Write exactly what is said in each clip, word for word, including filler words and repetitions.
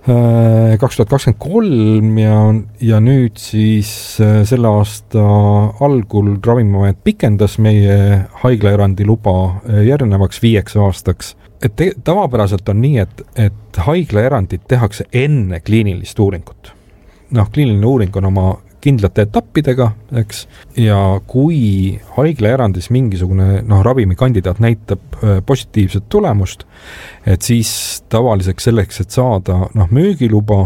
kaks tuhat kakskümmend kolm ja, ja nüüd siis selle aasta algul Ravimiamet pikendas meie haiglaerandi luba järgnevaks viieks aastaks. Et te, tavapäraselt on nii, et, et haiglaerandid tehakse enne kliinilist uuringut. Noh, kliiniline uuring on oma kindlate etappidega, eks, ja kui haiglaerandis mingisugune noh, ravimikandidaat näitab positiivset tulemust, et siis tavaliseks selleks, et saada noh, müügiluba,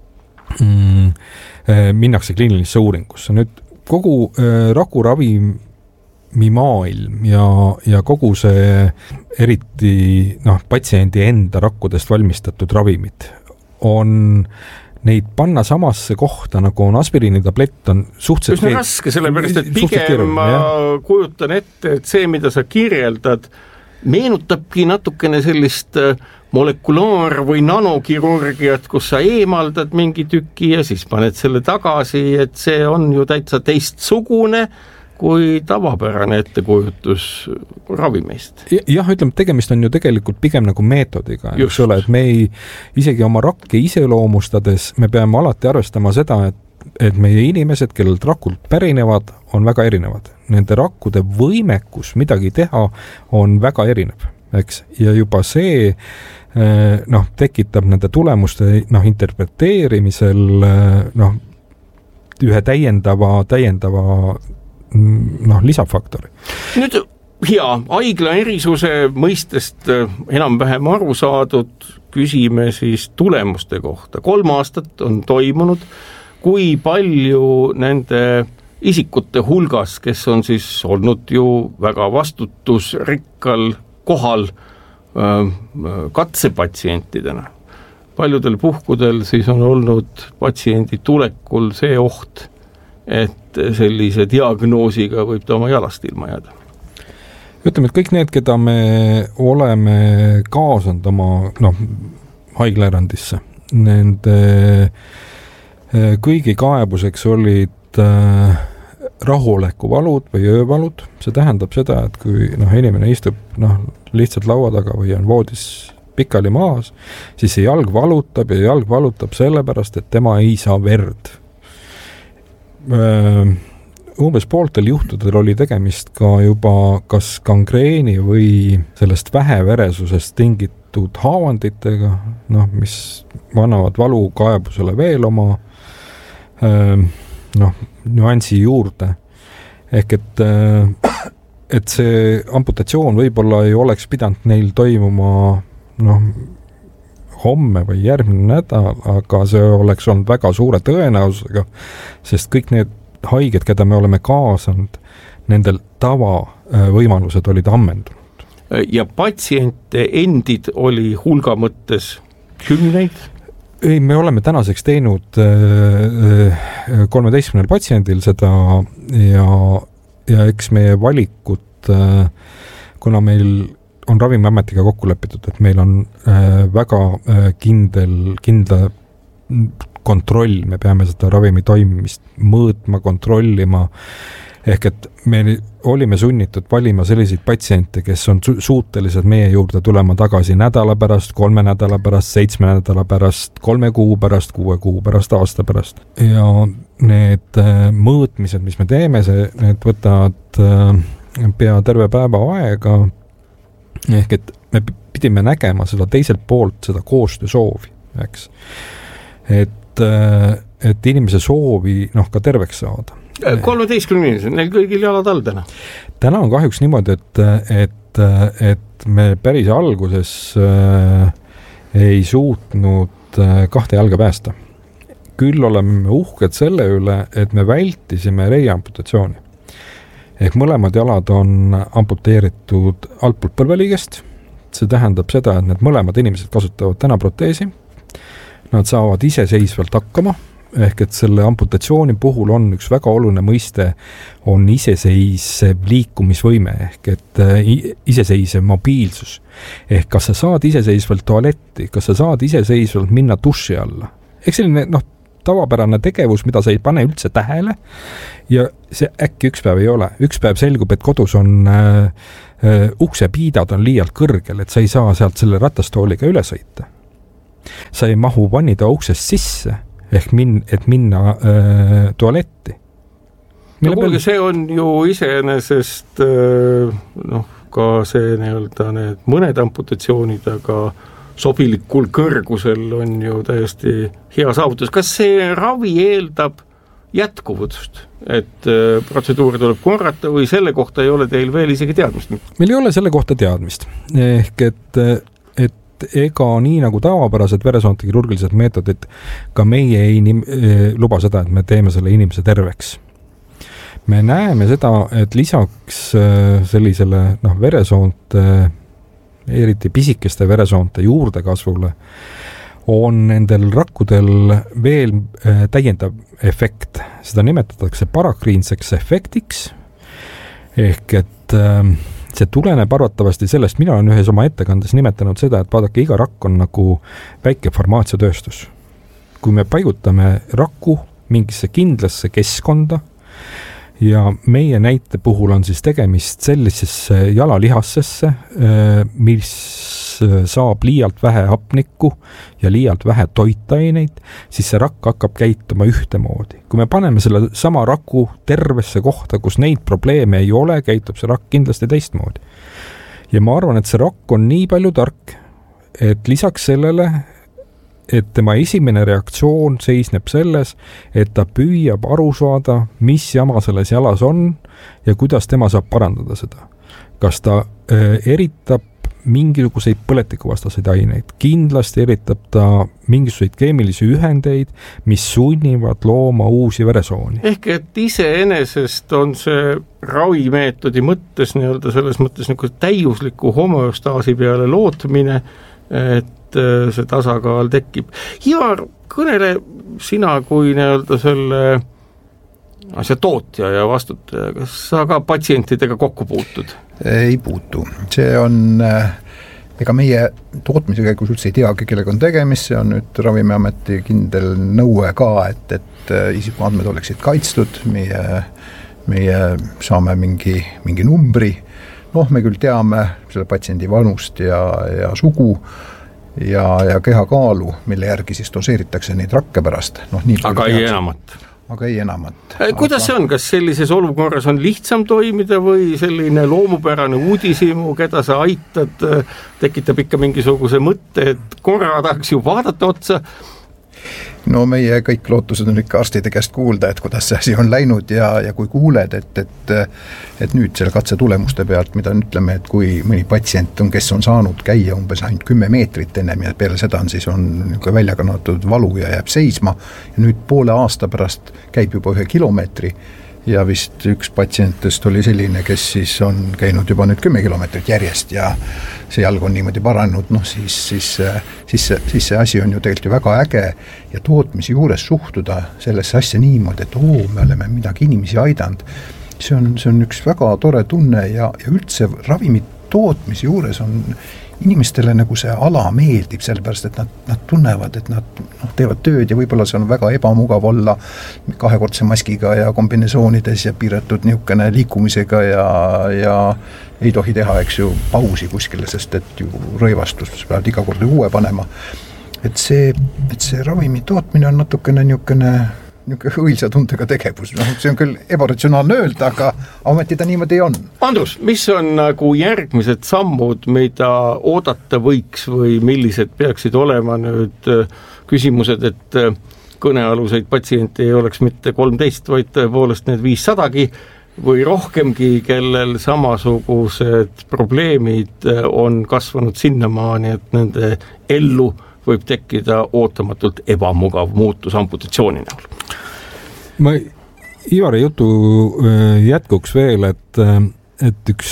mm, minnakse kliinilisse uuringusse. Nüüd kogu äh, rakuravimi maailm ja, ja kogu see eriti noh, patsiendi enda rakkudest valmistatud ravimid on neid panna samasse kohta, nagu on aspiriini tablett, on suhteliselt üsna raske, sellepärast, et pigem ma kujutan ette, et see, mida sa kirjeldad, meenutabki natukene sellist molekulaar- või nanokirurgiat, kus sa eemaldad mingi tüki ja siis paned selle tagasi, et see on ju täitsa teistsugune kui tavapärane ettekujutus ravimist. Jah, ütleme, tegemist on ju tegelikult pigem nagu meetodiga, eks ole, et me ei, isegi oma rakke iseloomustades me peame alati arvestama seda, et, et meie inimesed, kellelt rakult pärinevad, on väga erinevad. Nende rakkude võimekus midagi teha on väga erinev, eks, ja juba see noh, tekitab nende tulemuste noh, interpreteerimisel noh, ühe täiendava, täiendava noh, lisafaktori. Nüüd hea, haigla erisuse mõistest enam-vähem aru saadud, küsime siis tulemuste kohta. Kolm aastat on toimunud, kui palju nende isikute hulgas, kes on siis olnud ju väga vastutusrikkal kohal katsepatsientidena. Paljudel puhkudel siis on olnud patsiendi tulekul see oht, et sellise diagnoosiga võib ta oma jalast ilma jääda. Ütleme, et kõik need, keda me oleme kaasanud oma noh, haiglaerandisse, nende kõigi kaebuseks olid äh, rahulekuvalud või öövalud. See tähendab seda, et kui noh, inimene istub noh, lihtsalt laua taga või on voodis pikali maas, siis see jalg valutab ja jalg valutab sellepärast, et tema ei saa verd. Umbes pooltel juhtudel oli tegemist ka juba kas gangreeni või sellest väheveresusest tingitud haavanditega, noh, mis annavad valukaebusele veel oma noh, nüansi juurde. Ehk et, et see amputatsioon võib-olla ei oleks pidanud neil toimuma noh, homme või järgmine nädal, aga see oleks olnud väga suure tõenäosusega, sest kõik need haiged, keda me oleme kaasanud, nendel tavavõimalused olid ammendunud. Ja patsiente endid oli hulga mõttes kümneid? Ei, me oleme tänaseks teinud kolmeteistkümnel patsiendil seda ja, ja eks meie valikut, kuna meil on Ravimiametiga kokku lepitud, et meil on äh, väga äh, kindel, kindla kontroll, me peame seda ravimi toimimist mõõtma, kontrollima, ehk et me olime sunnitud valima selliseid patsiente, kes on su- suutelised meie juurde tulema tagasi nädala pärast, kolme nädala pärast, seitsme nädala pärast, kolme kuu pärast, kuue kuu pärast, aasta pärast. Ja need äh, mõõtmised, mis me teeme, see, need võtavad äh, pea terve päeva aega, ehk et me pidime nägema seda teiselt poolt, seda koostöösoovi, eks. Et, et inimese soovi noh, ka terveks saada. kolmeteistkümne inimesed, neil kõigil jalad all täna? Täna on kahjuks niimoodi, et, et, et me päris alguses äh, ei suutnud äh, kahte jalga päästa. Küll oleme uhked selle üle, et me vältisime reiamputatsiooni. Ehk mõlemad jalad on amputeeritud altpoolt põlveliigest. See tähendab seda, et need mõlemad inimesed kasutavad täna proteesi. Nad saavad iseseisvalt hakkama, ehk et selle amputatsiooni puhul on üks väga oluline mõiste, on iseseisev liikumisvõime, ehk et iseseisev mobiilsus. Ehk kas sa saad iseseisvalt tualetti, kas sa saad iseseisvalt minna duši alla. Ehk selline noh, tavapärane tegevus, mida sa ei pane üldse tähele ja see äkki üks päev ei ole. Üks päev selgub, et kodus on äh, äh, uksepiidad on liialt kõrgel, et sa ei saa sealt selle ratastooliga üle sõita. sa ei mahu vannida uksest sisse, ehk min, et minna äh, tualetti. No kuulge, see on ju iseenesest äh, noh, ka see nii-öelda need mõned amputatsioonid, aga sobilikul kõrgusel on ju täiesti hea saavutus. Kas see ravi eeldab jätkuvust, et äh, protseduuri tuleb korrata või selle kohta ei ole teil veel isegi teadmist? Meil ei ole selle kohta teadmist. Ehk et, et ega nii nagu tavapärased veresoonte kirurgilised meetodid, ka meie ei nim-, luba seda, et me teeme selle inimese terveks. Me näeme seda, et lisaks sellisele noh, veresoonte, eriti pisikeste veresoonte juurdekasvule, on nendel rakkudel veel täiendav efekt. Seda nimetatakse parakriinseks efektiks, ehk et see tuleneb arvatavasti sellest, mina olen ühes oma ettekandes nimetanud seda, et vaadake, iga rakk on nagu väike farmaatsiatööstus. Kui me paigutame rakku mingisse kindlasse keskkonda, ja meie näite puhul on siis tegemist sellisesse jalalihassesse, mis saab liialt vähe hapnikku ja liialt vähe toitaineid, siis see rakk hakkab käituma ühtemoodi. Kui me paneme selle sama raku tervesse kohta, kus neid probleeme ei ole, käitub see rakk kindlasti teistmoodi. Ja ma arvan, et see rakk on nii palju tark, et lisaks sellele, et tema esimene reaktsioon seisneb selles, et ta püüab aru saada, mis jama selles jalas on ja kuidas tema saab parandada seda. Kas ta äh, eritab mingisuguseid põletikuvastaseid aineid, kindlasti eritab ta mingisuguseid keemilisi ühendeid, mis sunnivad looma uusi veresooni. Ehk et iseenesest on see ravimeetodi mõttes nii-öelda selles mõttes nagu täiusliku homeostaasi peale lootmine, et see tasakaal tekib. Ivar, kõnele sina kui nii-öelda selle asja tootja ja vastutaja, kas sa ka patsientidega kokku puutud? Ei puutu. See on, ega meie tootmise käigus üldse ei teagi, kellega on tegemist, see on nüüd Ravimiameti kindel nõue ka, et, et isikuandmed oleksid kaitstud, meie, meie saame mingi, mingi numbri, noh, me küll teame selle patsiendi vanust ja, ja sugu, ja, ja kehakaalu, mille järgi siis doseeritakse neid rakke pärast. No, nii aga ei enamat. Aga ei enamat. Kuidas aga... see on? Kas sellises olukorras on lihtsam toimida või selline loomupärane uudisimu, keda sa aitad, tekitab ikka mingisuguse mõtte, et korra tahaks ju vaadata otsa? No meie kõik lootused on ikka arstide käest kuulda, et kuidas see asi on läinud ja, ja kui kuuled, et, et, et nüüd selle katse tulemuste pealt, mida ütleme, et kui mõni patsient on, kes on saanud käia umbes ainult kümme meetrit ennem ja peale seda on siis on välja kannatud valu ja jääb seisma ja nüüd poole aasta pärast käib juba ühe kilomeetri ja vist üks patsientest oli selline, kes siis on käinud juba nüüd kümme kilomeetrit järjest ja see jalg on niimoodi paranud, noh siis, siis, siis, siis see asi on ju tegelikult ju väga äge ja tootmise juures suhtuda sellesse asja niimoodi, et oo, me oleme midagi inimesi aidanud. See on, see on üks väga tore tunne ja, ja üldse ravimit tootmise juures on inimestele nagu see ala meeldib, sellepärast, et nad, nad tunnevad, et nad noh, teevad tööd ja võib-olla see on väga ebamugav olla kahekordse maskiga ja kombinesoonides ja piiratud niisugune liikumisega ja, ja ei tohi teha, eks ju, pausi kuskile, sest et ju rõivastus peavad iga kord uue panema. Et see, et see ravimi tootmine on natukene niisugune õilsa tundega tegevus. No, see on küll ebaratsionaalne öelda, aga ometi ta niimoodi on. Andrus, mis on nagu järgmised sammud, mida oodata võiks või millised peaksid olema nüüd küsimused, et kõnealuseid patsiente ei oleks mitte kolmteist, vaid tõepoolest need viissadagi või rohkemgi, kellel samasugused probleemid on kasvanud sinnamaani, et nende ellu võib tekkida ootamatult ebamugav muutus amputatsiooni näol. Ma Ivari jutu jätkuks veel, et, et üks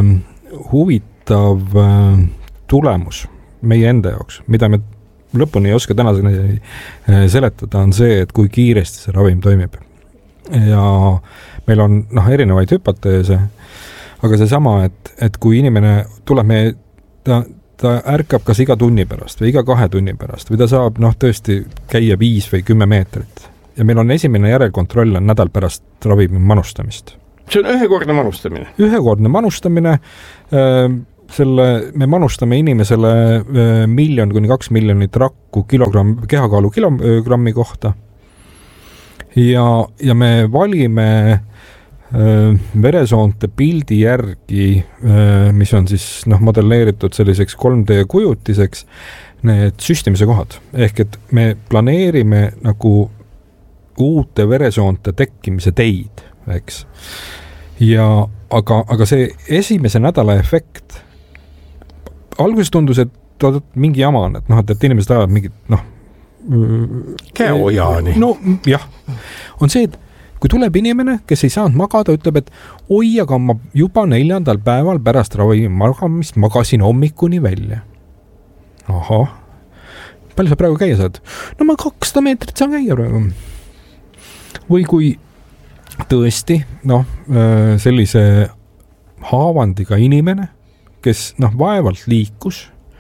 huvitav tulemus meie enda jaoks, mida me lõpuni ei oska tänaseni seletada, on see, et kui kiiresti see ravim toimib. Ja meil on noh, erinevaid hüpoteese, aga see sama, et, et kui inimene tuleb meie, ta ta ärkab kas iga tunni pärast või iga kahe tunni pärast või ta saab noh, tõesti käia viis või kümme meetrit. Ja meil on esimene järelkontroll on nädal pärast ravimi manustamist. See on ühekordne manustamine? Ühekordne manustamine. selle, me manustame inimesele miljon kuni kaks miljonit rakku kilogramm, kehakaalu kilogrammi kohta ja, ja me valime öö, veresoonte pildi järgi, öö, mis on siis noh, modelleeritud selliseks kolm D kujutiseks, need süstimise kohad. Ehk et me planeerime nagu uute veresoonte tekkimise teid, eks. Ja aga, aga see esimese nädala efekt alguses tundus, et oot, mingi jama on, et noh, et inimesed ajavad mingit, noh, käojaani. No jah, on see, et kui tuleb inimene, kes ei saanud magada, ütleb, et oi, aga ma juba neljandal päeval pärast ravi magamist magasin hommikuni välja. Ahah, palju sa praegu käia saad? No ma kakssada meetrit saan käia praegu. Või kui tõesti, noh, sellise haavandiga inimene, kes noh, vaevalt liikus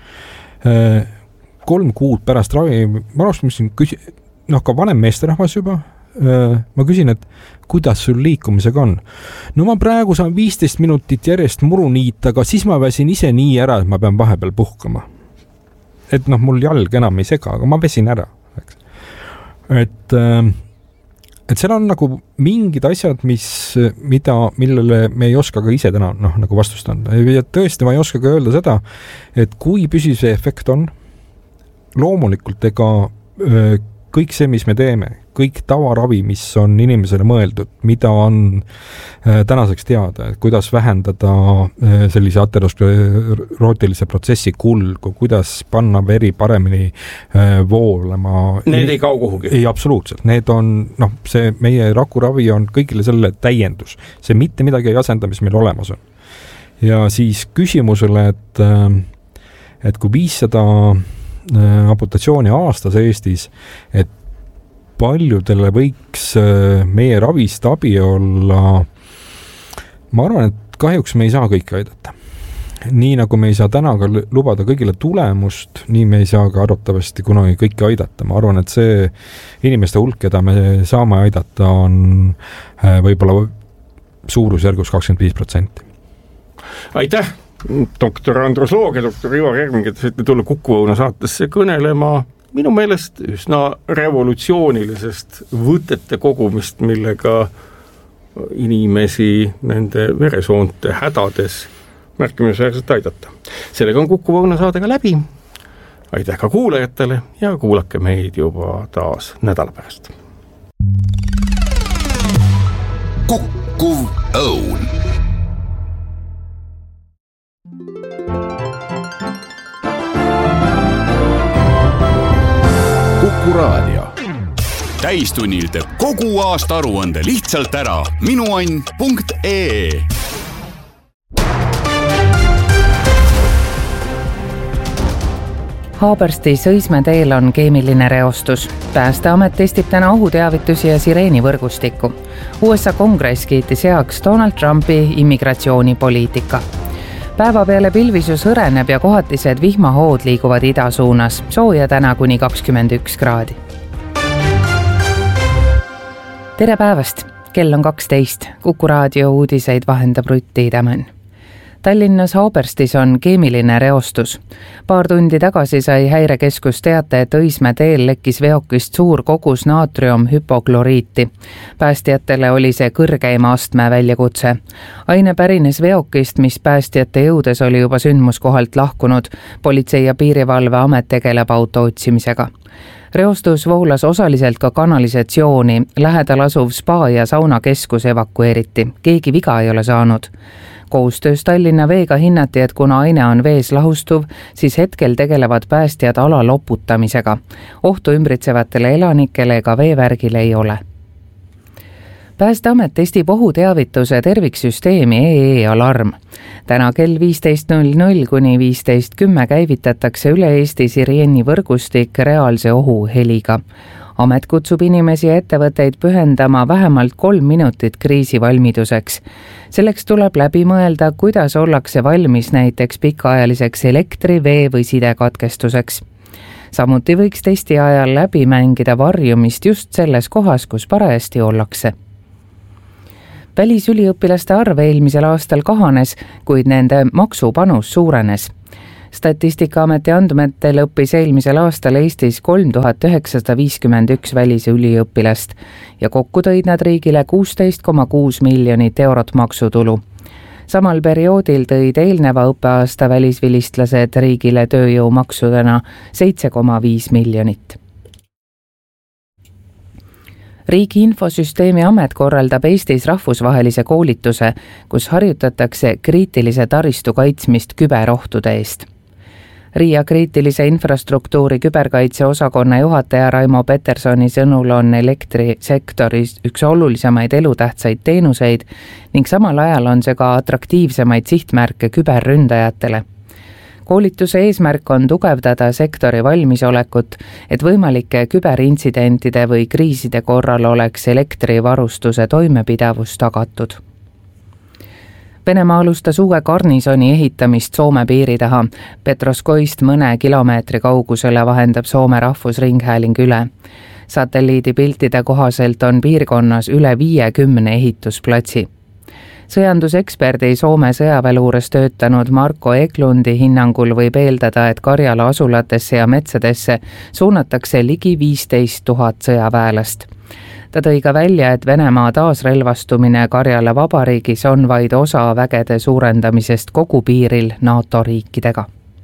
kolm kuud pärast ravi, ma alustasin küsi-, noh, ka vanem meesterahvas juba, ma küsin, et kuidas sul liikumisega on? No ma praegu saan viisteist minutit järjest muru niita, aga siis ma väsin ise nii ära, et ma pean vahepeal puhkama. Et noh, mul jalg enam ei sega, aga ma vesin ära. Eks. Et et seal on nagu mingid asjad, mis, mida, millele me ei oska ka ise täna noh, nagu vastust anda. Ja tõesti, ma ei oska ka öelda seda, et kui püsiv see efekt on, loomulikult ega öö, kõik see, mis me teeme, kõik tavaravi, mis on inimesele mõeldud, mida on äh, tänaseks teada, et kuidas vähendada äh, sellise aterosklerootilise protsessi kulgu, kuidas panna veri paremini äh, voolama. Need ei kao kuhugi? Ei, absoluutselt. Need on, noh, see meie rakuravi on kõigile selle täiendus. See mitte midagi ei asenda, mis meil olemas on. Ja siis küsimusele, et, äh, et kui viissada amputatsiooni aastas Eestis, et paljudele võiks meie ravist abi olla, ma arvan, et kahjuks me ei saa kõike aidata. Nii nagu me ei saa täna ka lubada kõigile tulemust, nii me ei saa ka arvatavasti kunagi kõike aidata. Ma arvan, et see inimeste hulk, keda me saame aidata, on võib-olla suurusjärgus kakskümmend viis protsenti. Aitäh! Doktor Andrus Loog ja doktor Ivar Järving, et saite tulla Kuku Õuna saatesse kõnelema minu meelest üsna revolutsioonilisest võtete kogumist, millega inimesi nende veresoonte hädades märkimisväärselt aidata. Sellega on Kuku Õuna saadega läbi. Aitäh ka kuulajatele ja kuulake meid juba taas nädala pärast. Kuku Õun. Kuku Raadio. Täistunnil teeb kogu aasta aruande lihtsalt ära minuann punkt ee. Haaberstis Õismäe teel on keemiline reostus. Päästeamet testib täna ohuteavitusi ja sireenivõrgustikku. U S A kongress kiitis heaks Donald Trumpi immigratsioonipoliitika. Päeva peale pilvisus hõreneb ja kohatised vihmahood liiguvad ida suunas. Sooja täna kuni kakskümmend üks kraadi. Tere päevast! Kell on kaksteist. Kuku Raadio uudiseid vahendab Rutti Tämän. Tallinnas Haaberstis on keemiline reostus. Paar tundi tagasi sai häirekeskus teate, et Õismäe teel lekkis veokist suur kogus naatriumhüpokloriiti. Päästjatele oli see kõrgeima astme väljakutse. Aine pärines veokist, mis päästjate jõudes oli juba sündmuskohalt lahkunud. Politsei- ja piirivalveamet tegeleb auto otsimisega. Reostus voolas osaliselt ka kanalisatsiooni. Lähedal asuv spa ja saunakeskus evakueeriti. Keegi viga ei ole saanud. Koostöös Tallinna Veega hinnati, et kuna aine on vees lahustuv, siis hetkel tegelevad päästjad ala loputamisega. Ohtu ümbritsevatele elanikele ega veevärgile ei ole. Päästeamet testib ohuteavituse terviksüsteemi E E alarm. Täna kell viisteist null null kuni viisteist kümme käivitatakse üle Eesti sireeni võrgustik reaalse ohu heliga. Amet kutsub inimesi ja ettevõtteid pühendama vähemalt kolm minutit kriisivalmiduseks. Selleks tuleb läbi mõelda, kuidas ollakse valmis näiteks pikaajaliseks elektri, vee või sidekatkestuseks. Samuti võiks testi ajal läbi mängida varjumist just selles kohas, kus parajasti ollakse. välisüliõpilaste arv eelmisel aastal kahanes, kuid nende maksupanus suurenes. Statistikaameti andmetel õppis eelmisel aastal Eestis kolm tuhat üheksasada viiskümmend üks välisüliõpilast ja kokku tõid nad riigile kuusteist koma kuus miljonit eurot maksutulu. Samal perioodil tõid eelneva õppeaasta välisvilistlased riigile tööjõumaksudena seitse koma viis miljonit. Riigi Infosüsteemi Amet korraldab Eestis rahvusvahelise koolituse, kus harjutatakse kriitilise taristu kaitsmist küberohtude eest. Riia kriitilise infrastruktuuri küberkaitse osakonna juhataja Raimo Petersoni sõnul on elektrisektoris üks olulisemaid elutähtsaid teenuseid ning samal ajal on see ka atraktiivsemaid sihtmärke küberründajatele. Koolituse eesmärk on tugevdada sektori valmisolekut, et võimalike küberintsidentide või kriiside korral oleks elektrivarustuse toimepidavus tagatud. Venemaa alustas uue garnisoni ehitamist Soome piiri taha. Petroskoist mõne kilomeetri kaugusele vahendab Soome rahvusringhääling üle. Satelliidi piltide kohaselt on piirkonnas üle viiekümne ehitusplatsi. Sõjanduseksperdi Soome sõjaväeluures töötanud Marko Eklundi hinnangul võib eeldada, et Karjala asulatesse ja metsadesse suunatakse ligi viisteist tuhat sõjaväelast. Ta tõi ka välja, et Venemaa taasrelvastumine Karjala vabariigis on vaid osa vägede suurendamisest kogu piiril NATO riikidega.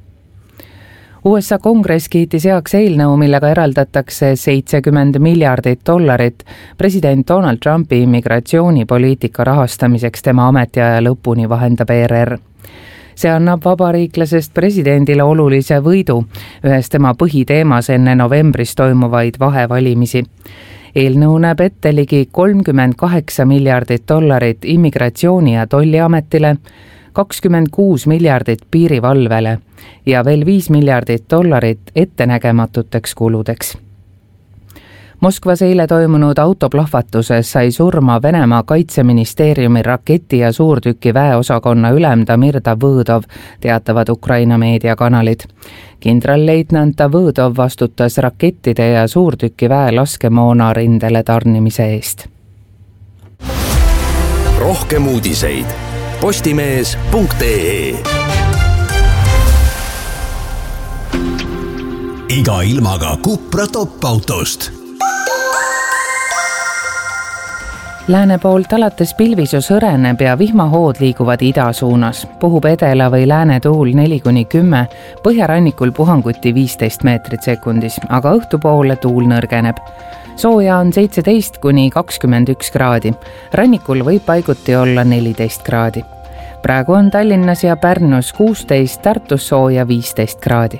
U S A kongress kiitis heaks eelnõu, millega eraldatakse seitsekümmend miljardit dollarit president Donald Trumpi immigratsioonipoliitika rahastamiseks tema ametiaja lõpuni, vahendab E R R. See annab vabariiklasest presidendile olulise võidu, ühes tema põhiteemas enne novembris toimuvaid vahevalimisi. Eelnõu näeb ette ligi kolmkümmend kaheksa miljardit dollarit immigratsiooni- ja tolliametile, kakskümmend kuus miljardit piirivalvele ja veel viis miljardit dollarit ettenägematuteks kuludeks. Moskvas eile toimunud autoplahvatuses sai surma Venemaa kaitseministeeriumi raketi- ja suurtüki väeosakonna ülem Damir Davõdov, teatavad Ukraina meediakanalid. Kindralleitnant Davõdov vastutas rakettide ja suurtüki väe laskemoona rindele tarnimise eest. Rohkem uudiseid postimees punkt ee. Iga ilmaga Cupra top-autost. Lääne poolt alates pilvisus hõreneb ja vihmahood liiguvad ida suunas. Puhub edela või lääne tuul neli kuni kümme, põhjarannikul puhanguti viisteist meetrit sekundis, aga õhtupoole tuul nõrgeneb. Sooja on seitseteist kuni kakskümmend üks kraadi. Rannikul võib paiguti olla neliteist kraadi. Praegu on Tallinnas ja Pärnus kuusteist, Tartus sooja viisteist kraadi.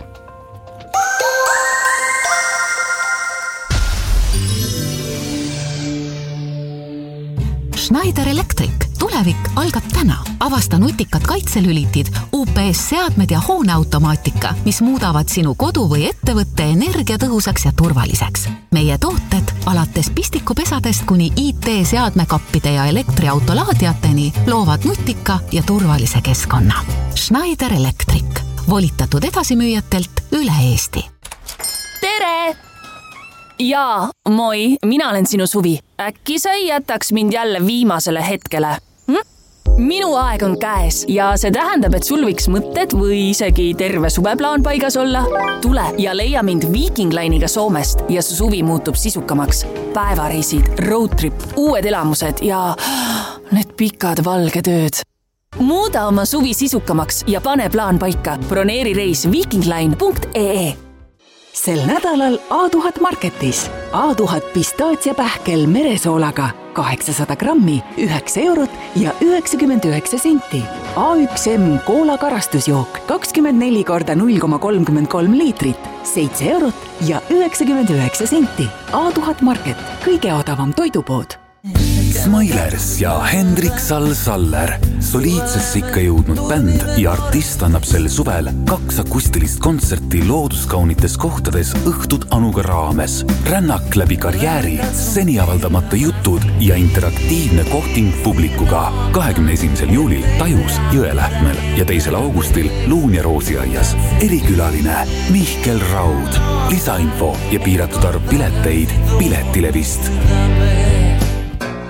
Schneider Electric. Tulevik algab täna. Avasta nutikad kaitselülitid, U P S-seadmed ja hooneautomaatika, mis muudavad sinu kodu või ettevõtte energiatõhusaks ja turvaliseks. Meie tooted alates pistikupesadest kuni I T-seadmekappide ja elektriautolaadiateni loovad nutika ja turvalise keskkonna. Schneider Electric. Volitatud edasimüüjatelt üle Eesti. Tere! Jaa, moi, mina olen sinu Suvi. Äkki sa ei jätaks mind jälle viimasele hetkele? Hm? Minu aeg on käes ja see tähendab, et sul võiks mõtted või isegi terve suveplaan paigas olla. Tule ja leia mind Viking Line'iga Soomest ja su suvi muutub sisukamaks. Päevareisid, roadtrip, uued elamused ja need pikad valged ööd. Muuda oma suvi sisukamaks ja pane plaan paika. Broneeri reis vikingline punkt ee. Sel nädalal A tuhat Marketis. A tuhat pistaatsiapähkel meresoolaga kaheksasada grammi, üheksa eurot ja üheksakümmend üheksa senti. A üks M koola karastusjook kakskümmend neli korda null koma kolmkümmend kolm liitrit, seitse eurot ja üheksakümmend üheksa senti. A tuhat Market, kõige odavam toidupood. Smilers ja Hendrik Sall-Saller. Soliidsesse ikka jõudnud bänd ja artist annab sel suvel kaks akustilist kontserti looduskaunites kohtades õhtud Anuga raames. Rännak läbi karjääri, seni avaldamata jutud ja interaktiivne kohting publikuga. kahekümne esimesel juulil Tajus Jõelähtmel ja teisel augustil Luun ja Roosiaias. Erikülaline Mihkel Raud. Lisainfo ja piiratud arv pileteid Piletilevist.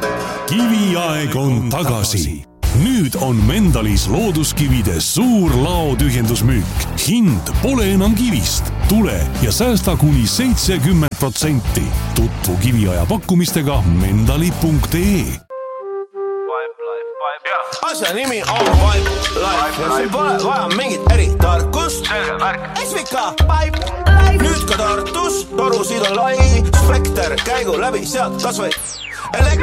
kiviaeg on tagasi. Nüüd on Mendalis looduskivide suur laotühjendusmüük. Hind pole enam kivist. Tule ja säästa kuni seitsekümmend protsenti. Tutvu kiviaja pakkumistega mendali punkt ee. Asja nimi on Pipe Life ja sul pole vaja mingit eritarkust. S V K Pipe Life. Nüüd ka Tartus, torusid on lai, spekter käigu läbi sealt kas või elektri